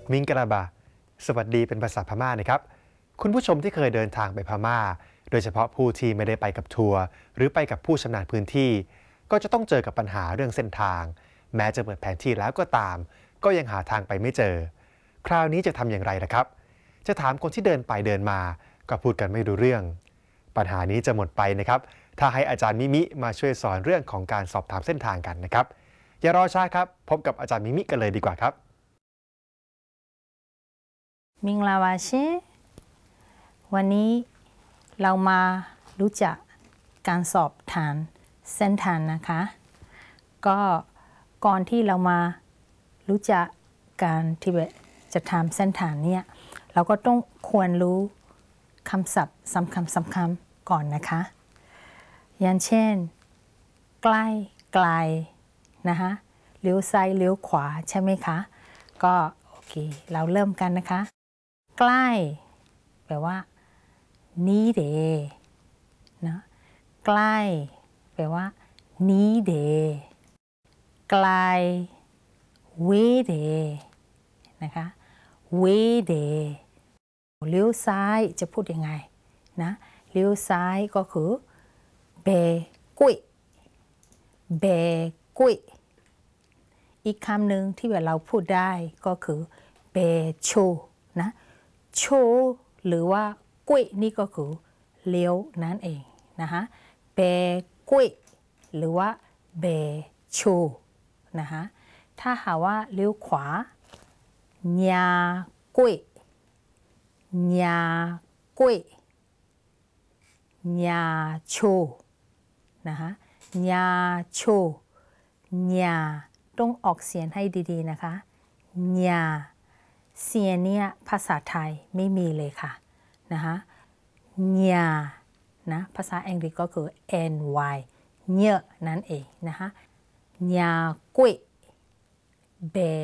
มิงกะลาบะสวัสดีเป็นภาษาพม่านะครับคุณผู้ชมที่เคยเดินทางไปพม่าโดยเฉพาะผู้ที่ไม่ได้ไปกับทัวร์หรือไปกับผู้ชำนาญพื้นที่ก็จะต้องเจอกับปัญหาเรื่องเส้นทางแม้จะเปิดแผนที่แล้วก็ตามก็ยังหาทางไปไม่เจอคราวนี้จะทำอย่างไรล่ะครับจะถามคนที่เดินไปเดินมาก็พูดกันไม่รู้เรื่องปัญหานี้จะหมดไปนะครับถ้าให้อาจารย์มิมิมาช่วยสอนเรื่องของการสอบถามเส้นทางกันนะครับอย่ารอช้าครับพบกับอาจารย์มิมิกันเลยดีกว่าครับมิงลาวาเชวันนี้เรามารู้จักการสอบถามเส้นทางนะคะก็ก่อนที่เรามารู้จักการที่จะทำเส้นทางเนี่ยเราก็ต้องควรรู้คำศัพท์สำคัญก่อนนะคะอย่างเช่นใกล้ไกลนะคะเลี้ยวซ้ายเลี้ยวขวาใช่ไหมคะก็โอเคเราเริ่มกันนะคะใกล้แปลว่านี้เดนะใกล้แปลว่านี้เดไกลเวเดนะคะเวเดเลี้ยวซ้ายจะพูดยังไงนะเลี้ยวซ้ายก็คือเบกุยเบกุยอีกคำหนึ่งที่เราพูดได้ก็คือเบโชนะโชหรือว่ากุยนี่ก็คือเลี้ยวนั่นเองนะคะเบกุยหรือว่าเบโชนะคะถ้าหาว่าเลี้ยวขวาญากุยญากุยญาโชนะคะญาโชญาต้องออกเสียงให้ดีๆนะคะญาเสียงเนี่ยภาษาไทยไม่มีเลยค่ะนะคะญานะภาษาอังกฤษก็คือ ny เยอะนั่นเองนะคะญากุยเบ